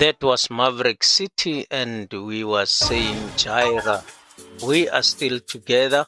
That was Maverick City, and we were saying, Jaira, we are still together,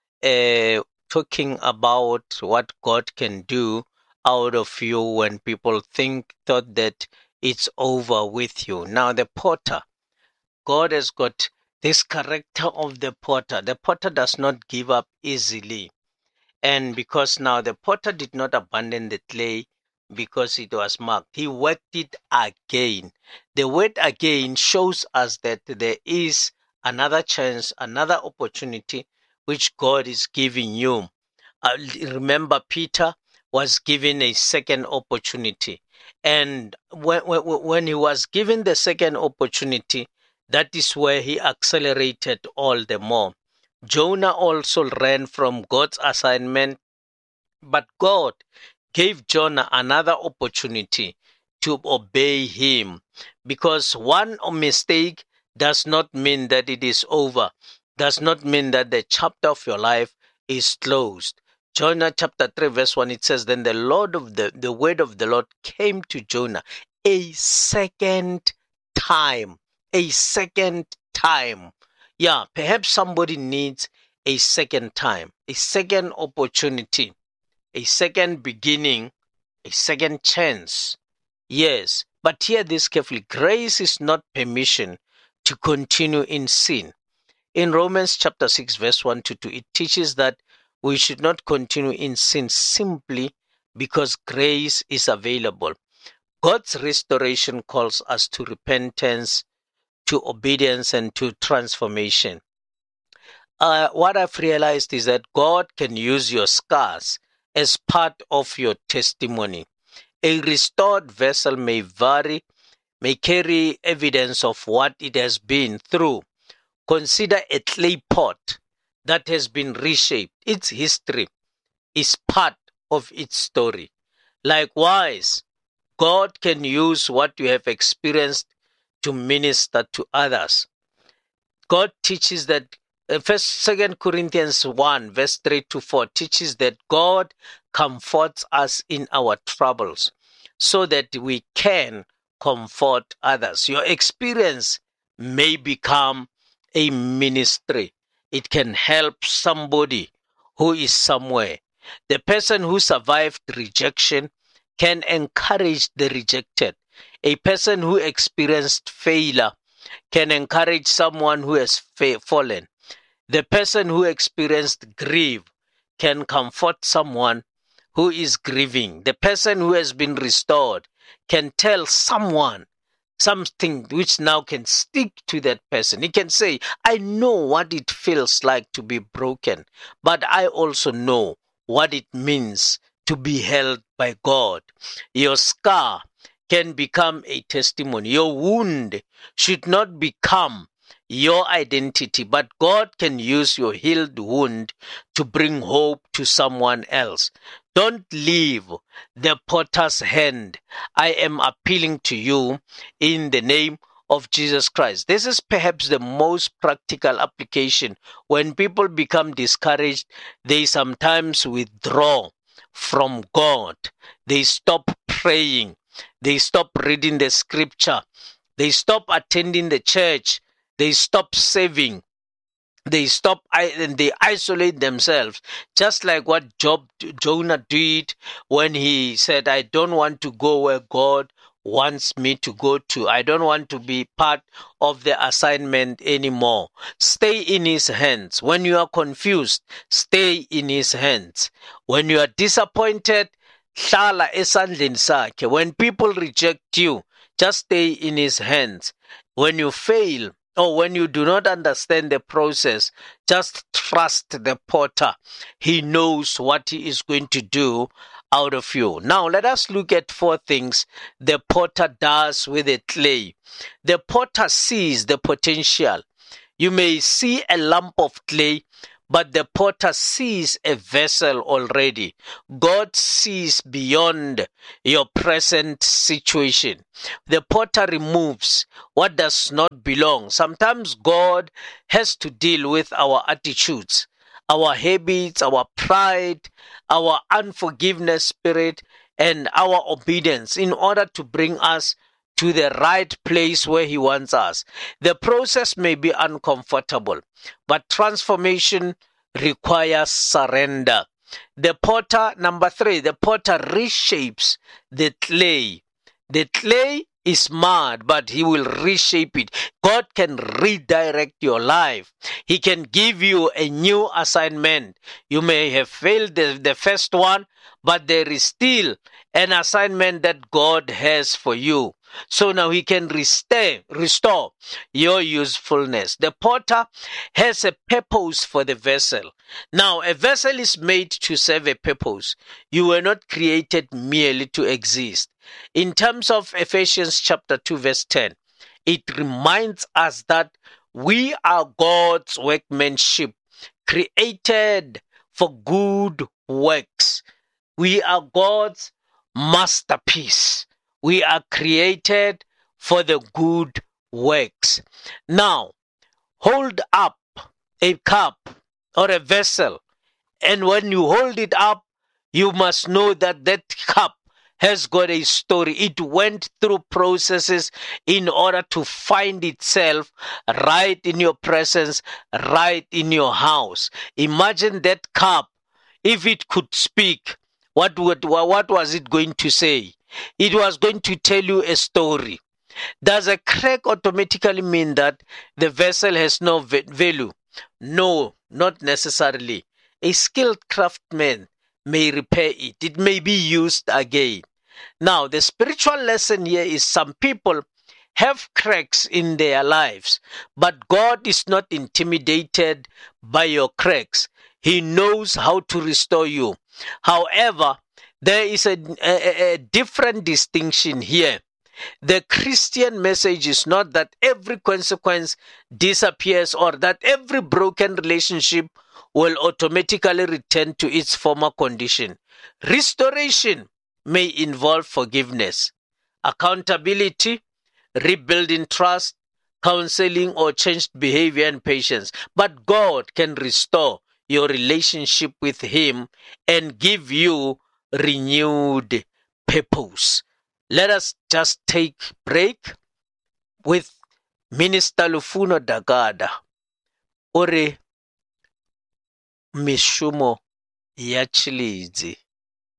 talking about what God can do out of you when people thought that it's over with you. Now, the potter, God has got this character of the potter. The potter does not give up easily. And because now the potter did not abandon the clay because it was marked, he worked it again. The word again shows us that there is another chance, another opportunity which God is giving you. Remember, Peter was given a second opportunity. And when he was given the second opportunity, that is where he accelerated all the more. Jonah also ran from God's assignment, but God gave Jonah another opportunity to obey him, because one mistake does not mean that it is over, does not mean that the chapter of your life is closed. Jonah chapter 3 verse 1, it says, then the word of the Lord came to Jonah a second time. A second time. Yeah, perhaps somebody needs a second time, a second opportunity, a second beginning, a second chance. Yes, but hear this carefully. Grace is not permission to continue in sin. In Romans chapter 6 verse 1 to 2, it teaches that we should not continue in sin simply because grace is available. God's restoration calls us to repentance, to obedience, and to transformation. What I've realized is that God can use your scars as part of your testimony. A restored vessel may carry evidence of what it has been through. Consider a clay pot that has been reshaped. Its history is part of its story. Likewise, God can use what you have experienced to minister to others. God teaches that Second Corinthians 1 verse 3 to 4 teaches that God comforts us in our troubles so that we can comfort others. Your experience may become a ministry. It can help somebody who is somewhere. The person who survived rejection can encourage the rejected. A person who experienced failure can encourage someone who has fallen. The person who experienced grief can comfort someone who is grieving. The person who has been restored can tell someone something which now can stick to that person. He can say, I know what it feels like to be broken, but I also know what it means to be held by God. Your scar can become a testimony. Your wound should not become your identity, but God can use your healed wound to bring hope to someone else. Don't leave the potter's hand. I am appealing to you in the name of Jesus Christ. This is perhaps the most practical application. When people become discouraged, they sometimes withdraw from God. They stop praying. They stop reading the scripture. They stop attending the church. They stop saving. They isolate themselves, just like what Jonah did when he said, I don't want to go where God wants me to go to. I don't want to be part of the assignment anymore. Stay in his hands. When you are confused, stay in his hands. When you are disappointed, hlala esandleni sakhe. When people reject you, just stay in his hands. When you fail, or when you do not understand the process, just trust the potter. He knows what he is going to do out of you. Now, let us look at 4 things the potter does with the clay. The potter sees the potential. You may see a lump of clay, but the potter sees a vessel already. God sees beyond your present situation. The potter removes what does not belong. Sometimes God has to deal with our attitudes, our habits, our pride, our unforgiveness spirit, and our obedience in order to bring us to the right place where He wants us. The process may be uncomfortable, but transformation requires surrender. The potter, number 3, the potter reshapes the clay. The clay is mud, but He will reshape it. God can redirect your life. He can give you a new assignment. You may have failed the first one, but there is still an assignment that God has for you. So now He can restore your usefulness. The potter has a purpose for the vessel. Now, a vessel is made to serve a purpose. You were not created merely to exist. In terms of Ephesians chapter 2 verse 10, it reminds us that we are God's workmanship, created for good works. We are God's masterpiece. We are created for the good works. Now, hold up a cup or a vessel, and when you hold it up, you must know that that cup has got a story. It went through processes in order to find itself right in your presence, right in your house. Imagine that cup, if it could speak, what was it going to say? It was going to tell you a story. Does a crack automatically mean that the vessel has no value? No, not necessarily. A skilled craftsman may repair it. It may be used again. Now, the spiritual lesson here is some people have cracks in their lives, but God is not intimidated by your cracks. He knows how to restore you. However, there is a different distinction here. The Christian message is not that every consequence disappears or that every broken relationship will automatically return to its former condition. Restoration may involve forgiveness, accountability, rebuilding trust, counseling, or changed behavior and patience. But God can restore your relationship with Him and give you renewed purpose. Let us just take break with Minister Lufuno Dagada. Ore mishumo ya Chilidzi.